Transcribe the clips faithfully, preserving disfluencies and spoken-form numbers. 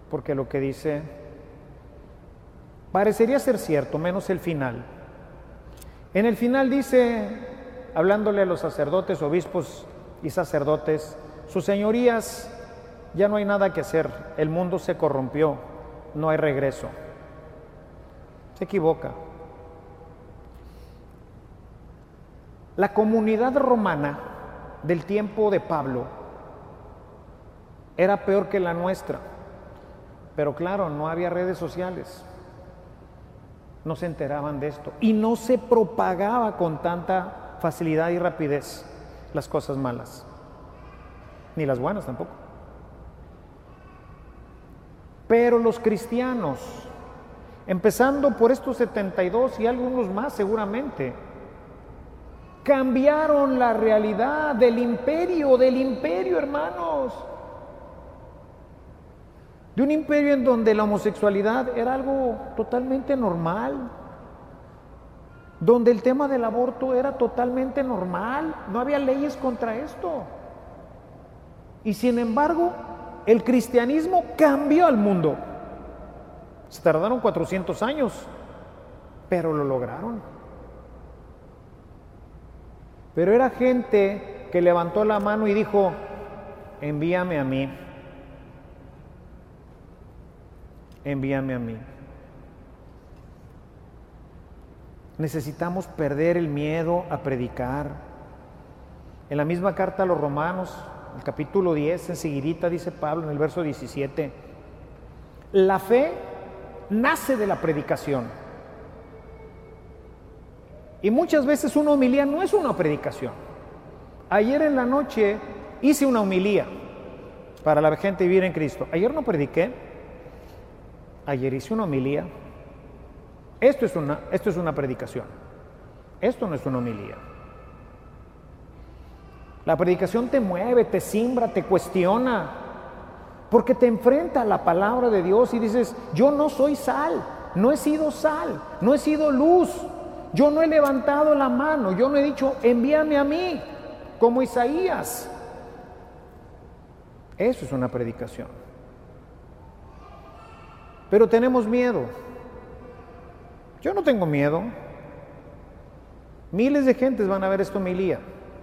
porque lo que dice parecería ser cierto, menos el final. En el final dice, hablándole a los sacerdotes, obispos y sacerdotes, sus señorías, ya no hay nada que hacer, el mundo se corrompió, no hay regreso. Se equivoca. La comunidad romana del tiempo de Pablo era peor que la nuestra, pero claro, no había redes sociales, no se enteraban de esto y no se propagaba con tanta facilidad y rapidez las cosas malas, ni las buenas tampoco. Pero los cristianos, empezando por estos setenta y dos y algunos más seguramente, cambiaron la realidad del imperio, del imperio, hermanos. De un imperio en donde la homosexualidad era algo totalmente normal, donde el tema del aborto era totalmente normal, no había leyes contra esto. Y sin embargo, el cristianismo cambió al mundo. Se tardaron cuatrocientos años, pero lo lograron. Pero era gente que levantó la mano y dijo, envíame a mí. Envíame a mí. Necesitamos perder el miedo a predicar. En la misma carta a los Romanos, el capítulo diez, enseguidita dice Pablo en el verso diecisiete, la fe nace de la predicación. Y muchas veces una homilía no es una predicación. Ayer en la noche hice una homilía para la gente vivir en Cristo. Ayer no prediqué. Ayer hice una homilía. Esto es una, esto es una predicación. Esto no es una homilía. La predicación te mueve, te simbra, te cuestiona, porque te enfrenta a la palabra de Dios y dices, yo no soy sal, no he sido sal, no he sido luz, yo no he levantado la mano, yo no he dicho, envíame a mí, como Isaías. Eso es una predicación. Pero tenemos miedo. Yo no tengo miedo. Miles de gentes van a ver esta homilía.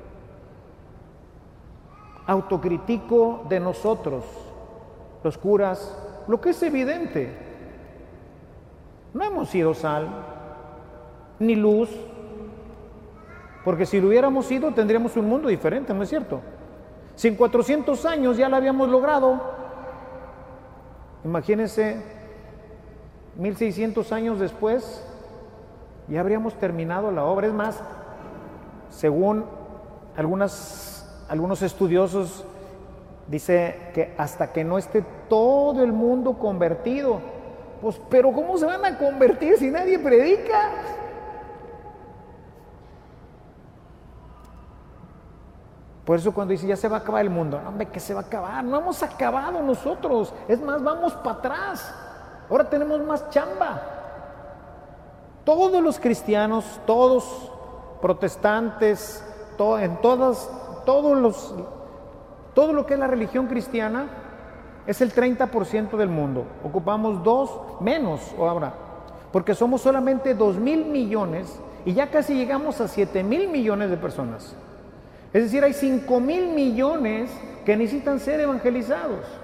Autocritico de nosotros, los curas, lo que es evidente. No hemos sido sal, ni luz, porque si lo hubiéramos sido tendríamos un mundo diferente, ¿no es cierto? Si en cuatrocientos años ya lo habíamos logrado, imagínense, mil seiscientos años después, ya habríamos terminado la obra. Es más, según algunas, algunos estudiosos, dice que hasta que no esté todo el mundo convertido, pues, pero ¿cómo se van a convertir si nadie predica? Por eso cuando dice ya se va a acabar el mundo, no, hombre, que se va a acabar, no hemos acabado nosotros, es más, vamos para atrás, ahora tenemos más chamba. Todos los cristianos, todos protestantes, to, en todas, todos los, todo lo que es la religión cristiana es el treinta por ciento del mundo, ocupamos dos menos ahora, porque somos solamente dos mil millones y ya casi llegamos a siete mil millones de personas. Es decir, hay cinco mil millones que necesitan ser evangelizados.